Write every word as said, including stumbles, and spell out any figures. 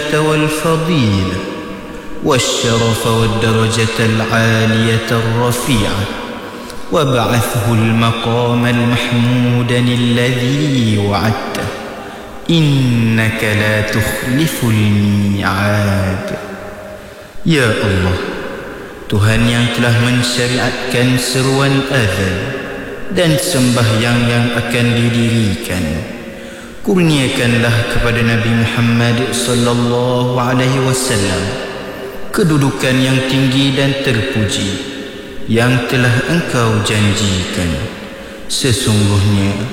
والفضيلة والشرف والدرجة العالية الرفيعة وابعثه المقام المحمود الذي وعدته إنك لا تخلف الميعاد. Ya Allah, Tuhan yang telah mensyariatkan seruan azan dan sembahyang yang akan didirikan, kurniakanlah kepada Nabi Muhammad sallallahu alaihi wasallam kedudukan yang tinggi dan terpuji yang telah Engkau janjikan. Sesungguhnya